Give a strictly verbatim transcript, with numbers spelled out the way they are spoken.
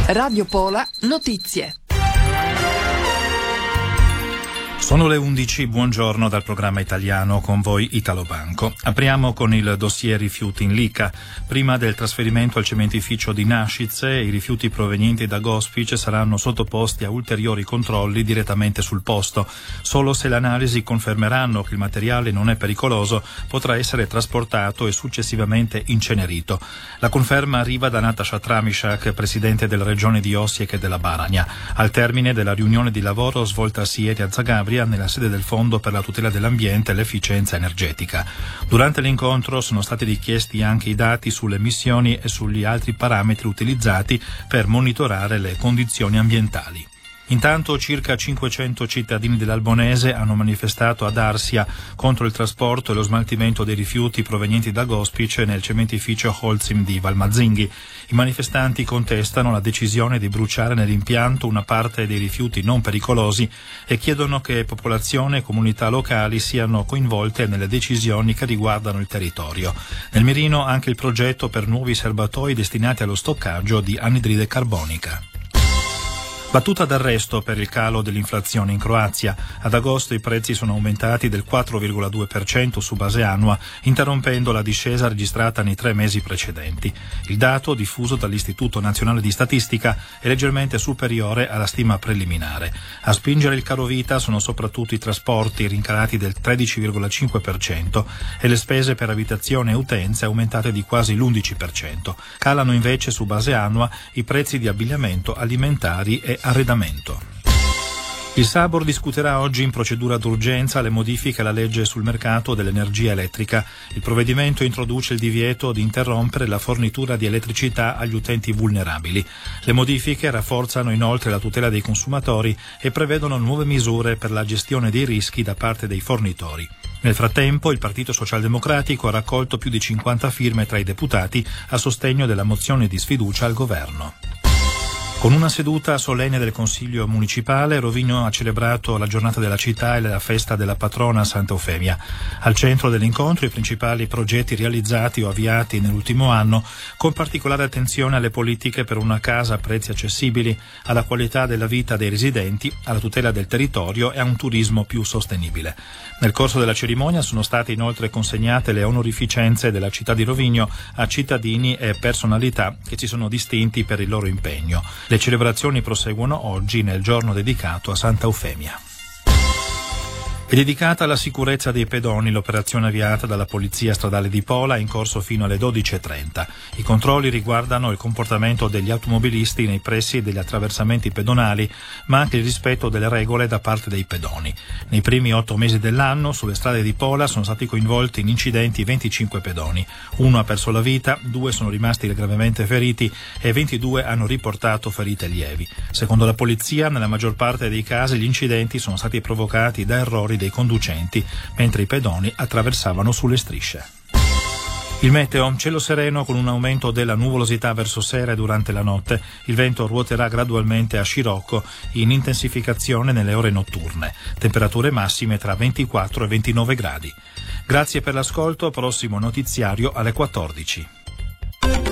Radio Pola Notizie. Sono le undici, buongiorno dal programma italiano, con voi Italo Banco. Apriamo con il dossier rifiuti in Lica. Prima del trasferimento al cementificio di Našice, i rifiuti provenienti da Gospić saranno sottoposti a ulteriori controlli direttamente sul posto. Solo se le analisi confermeranno che il materiale non è pericoloso, potrà essere trasportato e successivamente incenerito. La conferma arriva da Nataša Tramišak, presidente della regione di Osijek e della Baranja, al termine della riunione di lavoro svoltasi ieri a Zagabria nella sede del Fondo per la tutela dell'ambiente e l'efficienza energetica. Durante l'incontro sono stati richiesti anche i dati sulle emissioni e sugli altri parametri utilizzati per monitorare le condizioni ambientali. Intanto circa cinquecento cittadini dell'Albonese hanno manifestato ad Arsia contro il trasporto e lo smaltimento dei rifiuti provenienti da Gospić nel cementificio Holcim di Valmazzinghi. I manifestanti contestano la decisione di bruciare nell'impianto una parte dei rifiuti non pericolosi e chiedono che popolazione e comunità locali siano coinvolte nelle decisioni che riguardano il territorio. Nel mirino anche il progetto per nuovi serbatoi destinati allo stoccaggio di anidride carbonica. Battuta d'arresto per il calo dell'inflazione in Croazia. Ad agosto i prezzi sono aumentati del quattro virgola due per cento su base annua, interrompendo la discesa registrata nei tre mesi precedenti. Il dato, diffuso dall'Istituto Nazionale di Statistica, è leggermente superiore alla stima preliminare. A spingere il caro vita sono soprattutto i trasporti, rincalati del tredici virgola cinque per cento, e le spese per abitazione e utenze aumentate di quasi l'undici per cento. Calano invece su base annua i prezzi di abbigliamento, alimentari e arredamento. Il Sabor discuterà oggi in procedura d'urgenza le modifiche alla legge sul mercato dell'energia elettrica. Il provvedimento introduce il divieto di interrompere la fornitura di elettricità agli utenti vulnerabili. Le modifiche rafforzano inoltre la tutela dei consumatori e prevedono nuove misure per la gestione dei rischi da parte dei fornitori. Nel frattempo, il Partito Socialdemocratico ha raccolto più di cinquanta firme tra i deputati a sostegno della mozione di sfiducia al governo. Con una seduta solenne del Consiglio Municipale, Rovigno ha celebrato la giornata della città e la festa della patrona Santa Eufemia. Al centro dell'incontro i principali progetti realizzati o avviati nell'ultimo anno, con particolare attenzione alle politiche per una casa a prezzi accessibili, alla qualità della vita dei residenti, alla tutela del territorio e a un turismo più sostenibile. Nel corso della cerimonia sono state inoltre consegnate le onorificenze della città di Rovigno a cittadini e personalità che si sono distinti per il loro impegno. Le celebrazioni proseguono oggi nel giorno dedicato a Santa Eufemia. È dedicata alla sicurezza dei pedoni l'operazione avviata dalla Polizia Stradale di Pola, in corso fino alle dodici e trenta. I controlli riguardano il comportamento degli automobilisti nei pressi degli attraversamenti pedonali, ma anche il rispetto delle regole da parte dei pedoni. Nei primi otto mesi dell'anno sulle strade di Pola sono stati coinvolti in incidenti venticinque pedoni. Uno ha perso la vita, due sono rimasti gravemente feriti e ventidue hanno riportato ferite lievi. Secondo la polizia, nella maggior parte dei casi gli incidenti sono stati provocati da errori dei conducenti, mentre i pedoni attraversavano sulle strisce. Il meteo, cielo sereno con un aumento della nuvolosità verso sera e durante la notte. Il vento ruoterà gradualmente a scirocco, in intensificazione nelle ore notturne. Temperature massime tra ventiquattro e ventinove gradi. Grazie per l'ascolto, prossimo notiziario alle quattordici.